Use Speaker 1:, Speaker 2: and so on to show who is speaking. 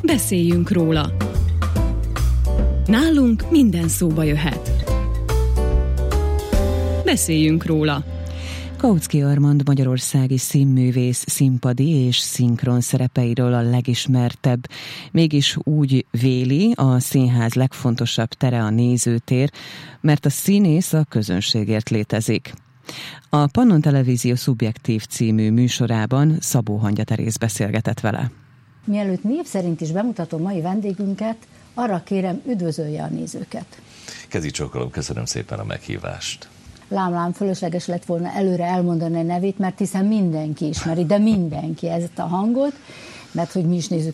Speaker 1: Beszéljünk róla. Nálunk minden szóba jöhet. Beszéljünk róla.
Speaker 2: Kautsky Armand magyarországi színművész színpadi és szinkron szerepeiről a legismertebb. Mégis úgy véli, a színház legfontosabb tere a nézőtér, mert a színész a közönségért létezik. A Pannon Televízió Szubjektív című műsorában Szabó Hangya Teréz beszélgetett vele.
Speaker 3: Mielőtt név szerint is bemutatom mai vendégünket, arra kérem, üdvözölje a nézőket.
Speaker 4: Kezi csókolom, köszönöm szépen a meghívást.
Speaker 3: Lám, fölösleges lett volna előre elmondani a nevét, mert hiszen mindenki ismeri, de mindenki ezt a hangot, mert hogy mi is nézzük